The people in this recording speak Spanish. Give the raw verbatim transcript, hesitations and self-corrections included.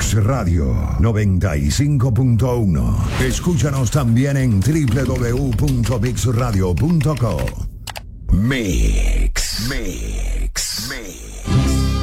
Mix Radio noventa y cinco punto uno. Escúchanos también en doble u doble u doble u punto mix radio punto com. Mix. Mix.